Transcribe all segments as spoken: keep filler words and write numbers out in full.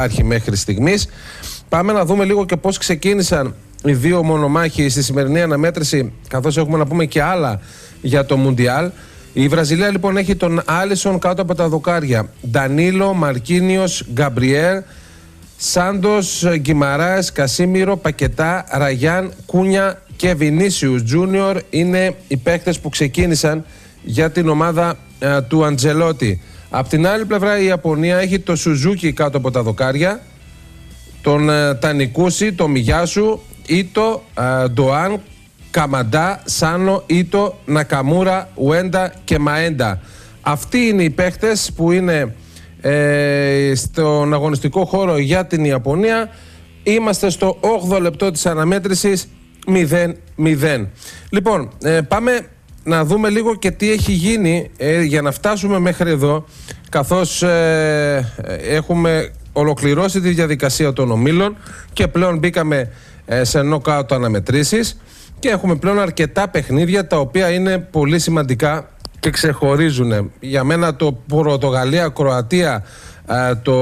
υπάρχει μέχρι στιγμής. Πάμε να δούμε λίγο και πώς ξεκίνησαν οι δύο μονομάχοι στη σημερινή αναμέτρηση, καθώς έχουμε να πούμε και άλλα για το Μουντιάλ. Η Βραζιλία λοιπόν έχει τον Άλισον κάτω από τα δοκάρια. Ντανίλο, Μαρκίνιος, Γκαμπριέρ, Σάντος, Γκιμαράες, Κασίμιρο, Πακετά, Ραγιάν, Κούνια και Βινίσιους Τζούνιορ είναι οι παίκτες που ξεκίνησαν για την ομάδα ε, του Αντζελότη. Απ' την άλλη πλευρά η Ιαπωνία έχει το Σουζούκι κάτω από τα δοκάρια, τον ε, Τανικούσι, τον Μιγιάσου, Ίτο, ε, Ντοάν, Καμαντά, Σάνο, Ίτο, Νακαμούρα, Ουέντα και Μαέντα. Αυτοί είναι οι παίχτες που είναι ε, στον αγωνιστικό χώρο για την Ιαπωνία. Είμαστε στο όγδοο λεπτό της αναμέτρησης, μηδέν μηδέν. Λοιπόν, ε, πάμε να δούμε λίγο και τι έχει γίνει ε, για να φτάσουμε μέχρι εδώ, καθώς ε, έχουμε ολοκληρώσει τη διαδικασία των ομίλων και πλέον μπήκαμε ε, σε νοκάουτ αναμετρήσεις και έχουμε πλέον αρκετά παιχνίδια τα οποία είναι πολύ σημαντικά και ξεχωρίζουν. Για μένα το Πορτογαλία, Κροατία, ε, το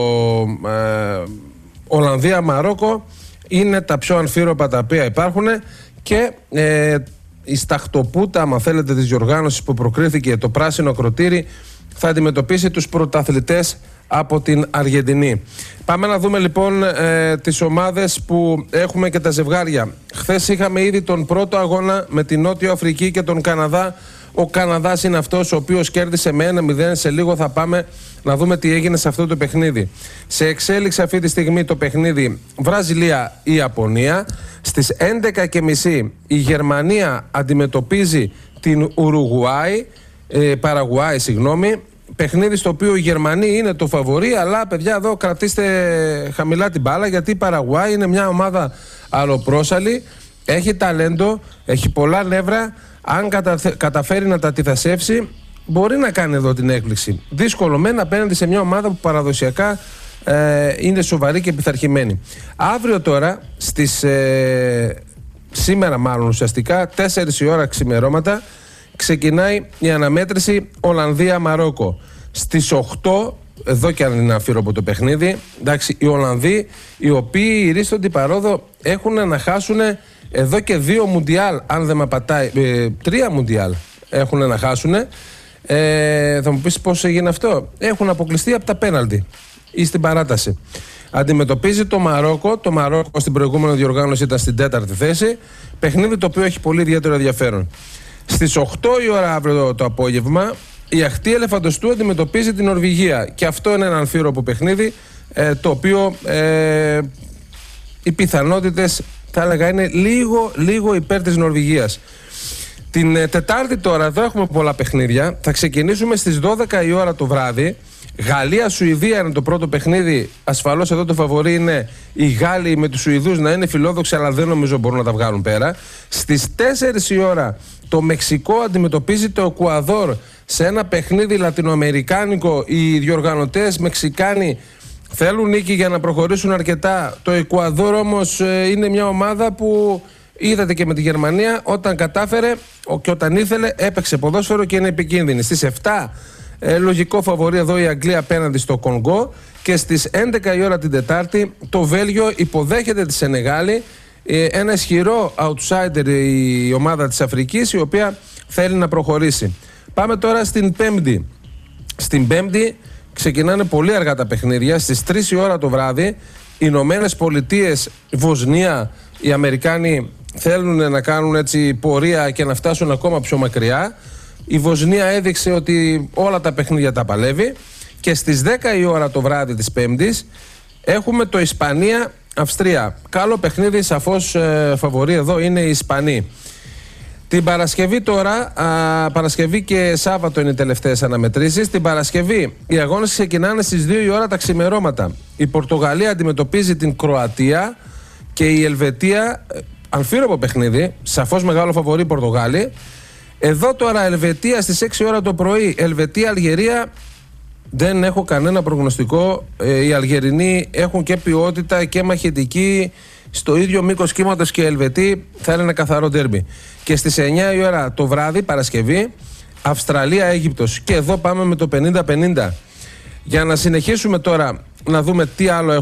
ε, Ολλανδία, Μαρόκο είναι τα πιο αμφίροπα τα οποία υπάρχουν και ε, η σταχτοπούτα, άμα θέλετε, της διοργάνωσης που προκρίθηκε, το πράσινο ακροτήρι, θα αντιμετωπίσει τους πρωταθλητές από την Αργεντινή. Πάμε να δούμε λοιπόν ε, τις ομάδες που έχουμε και τα ζευγάρια. Χθες είχαμε ήδη τον πρώτο αγώνα με την Νότια Αφρική και τον Καναδά. Ο Καναδάς είναι αυτός ο οποίος κέρδισε με ένα μηδέν. Σε λίγο θα πάμε να δούμε τι έγινε σε αυτό το παιχνίδι. Σε εξέλιξη αυτή τη στιγμή το παιχνίδι Βραζιλία-Ιαπωνία. Στις έντεκα και μισή η Γερμανία αντιμετωπίζει την Ουρουγουάη, ε, Παραγουάη συγγνώμη. Παιχνίδι στο οποίο οι Γερμανοί είναι το φαβορί, αλλά παιδιά εδώ κρατήστε χαμηλά την μπάλα, γιατί η Παραγουάη είναι μια ομάδα αλλοπρόσαλη, έχει ταλέντο, έχει πολλά νεύρα. Αν καταφέρει να τα αντιθασέψει, μπορεί να κάνει εδώ την έκπληξη. Δύσκολο μεν απέναντι σε μια ομάδα που παραδοσιακά ε, είναι σοβαρή και πειθαρχημένη. Αύριο τώρα, στις, ε, σήμερα μάλλον ουσιαστικά, τέσσερις η ώρα ξημερώματα, ξεκινάει η αναμέτρηση Ολλανδία-Μαρόκο. Στις οκτώ, εδώ και αν είναι αμφίροπο το παιχνίδι, εντάξει, οι Ολλανδοί, οι οποίοι ρίστονται παρόδο, έχουν να χάσουν εδώ και δύο Μουντιάλ, αν δεν με πατάει, ε, τρία Μουντιάλ έχουν να χάσουν. Ε, θα μου πεις πώς έγινε αυτό. Έχουν αποκλειστεί από τα πέναλτι ή στην παράταση. Αντιμετωπίζει το Μαρόκο. Το Μαρόκο στην προηγούμενη διοργάνωση ήταν στην τέταρτη θέση. Παιχνίδι το οποίο έχει πολύ ιδιαίτερο ενδιαφέρον. Στις οκτώ η ώρα αύριο το απόγευμα η αχτή Ελεφαντοστού αντιμετωπίζει την Νορβηγία. Και αυτό είναι ένα αμφίροπο παιχνίδι, ε, το οποίο ε, οι πιθανότητες θα έλεγα είναι λίγο, λίγο υπέρ της Νορβηγίας. Την ε, Τετάρτη τώρα, εδώ έχουμε πολλά παιχνίδια. Θα ξεκινήσουμε στις δώδεκα η ώρα το βράδυ. Γαλλία-Σουηδία είναι το πρώτο παιχνίδι. Ασφαλώς εδώ το φαβορί είναι οι Γάλλοι με τους Σουηδούς να είναι φιλόδοξοι, αλλά δεν νομίζω μπορούν να τα βγάλουν πέρα. Στις τέσσερις η ώρα το Μεξικό αντιμετωπίζει το Εκουαδόρ σε ένα παιχνίδι λατινοαμερικάνικο. Οι διοργανωτές Μεξικάνοι θέλουν νίκη για να προχωρήσουν αρκετά. Το Εκουαδόρ όμως ε, είναι μια ομάδα που είδατε και με τη Γερμανία, όταν κατάφερε και όταν ήθελε έπαιξε ποδόσφαιρο και είναι επικίνδυνη. Στις επτά ε, λογικό φαβορί εδώ η Αγγλία απέναντι στο Κονγκό, και στις έντεκα η ώρα την Τετάρτη το Βέλγιο υποδέχεται τη Σενεγάλη, ε, ένα ισχυρό outsider η ομάδα της Αφρικής, η οποία θέλει να προχωρήσει. Πάμε τώρα στην Πέμπτη. Στην Πέμπτη ξεκινάνε πολύ αργά τα παιχνίδια. Στις τρεις η ώρα το βράδυ, Ηνωμένες Πολιτείες, Βοσνία. Οι Αμερικάνοι θέλουν να κάνουν έτσι πορεία και να φτάσουν ακόμα πιο μακριά. Η Βοσνία έδειξε ότι όλα τα παιχνίδια τα παλεύει. Και στις δέκα η ώρα το βράδυ της Πέμπτης έχουμε το Ισπανία-Αυστρία. Καλό παιχνίδι, σαφώς ε, φαβορί εδώ είναι οι Ισπανοί. Την Παρασκευή τώρα, α, Παρασκευή και Σάββατο είναι οι τελευταίες αναμετρήσεις. Την Παρασκευή οι αγώνες ξεκινάνε στις δύο η ώρα τα ξημερώματα. Η Πορτογαλία αντιμετωπίζει την Κροατία και η Ελβετία, αμφίροπο παιχνίδι, σαφώς μεγάλο φαβορί Πορτογάλη. Εδώ τώρα Ελβετία στις έξι η ώρα το πρωί, Ελβετία-Αλγερία. Δεν έχω κανένα προγνωστικό. Ε, οι Αλγερινοί έχουν και ποιότητα και μαχητική. Στο ίδιο μήκος κύματος και οι Ελβετοί, θα είναι ένα καθαρό ντέρμπι. Και στις εννιά η ώρα το βράδυ, Παρασκευή, Αυστραλία-Αίγυπτος. Και εδώ πάμε με το πενήντα πενήντα. Για να συνεχίσουμε τώρα να δούμε τι άλλο έχουμε.